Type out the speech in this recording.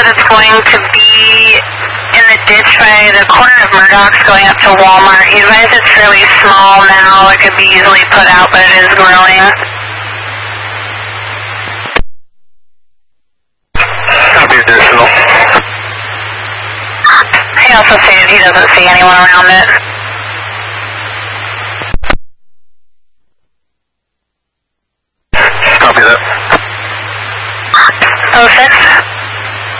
it's going to be in the ditch by the corner of Murdoch's going up to Walmart. He advised it's fairly small now. It could be easily put out, but it is growing. Copy additional. He also stated he doesn't see anyone around it.